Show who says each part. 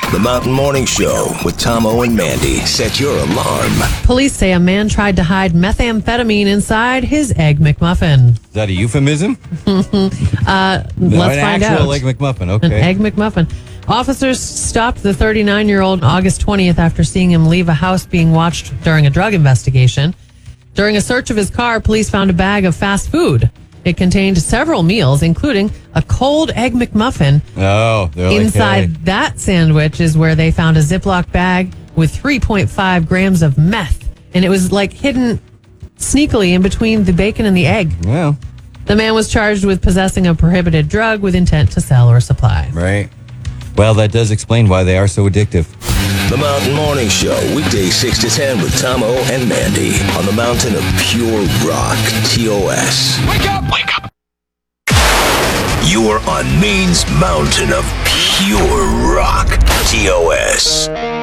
Speaker 1: The Mountain Morning Show with Tomo and Mandy. Set your alarm.
Speaker 2: Police say a man tried to hide methamphetamine inside his Egg McMuffin.
Speaker 3: Is that a euphemism?
Speaker 2: Let's find out.
Speaker 3: An actual Egg McMuffin, okay.
Speaker 2: An Egg McMuffin. Officers stopped the 39-year-old on August 20th after seeing him leave a house being watched during a drug investigation. During a search of his car, police found a bag of fast food. It contained several meals, including a cold Egg McMuffin.
Speaker 3: Oh, they're like,
Speaker 2: Inside
Speaker 3: hey.
Speaker 2: that sandwich is where they found a Ziploc bag with 3.5 grams of meth. And it was like hidden sneakily in between the bacon and the egg.
Speaker 3: Well,
Speaker 2: The man was charged with possessing a prohibited drug with intent to sell or supply.
Speaker 3: right. Well, that does explain why they are so addictive.
Speaker 1: The Mountain Morning Show, weekdays 6 to 10 with Tomo and Mandy on the mountain of pure rock, TOS.
Speaker 4: Wake up! Wake up!
Speaker 1: You are on Maine's mountain of pure rock, TOS.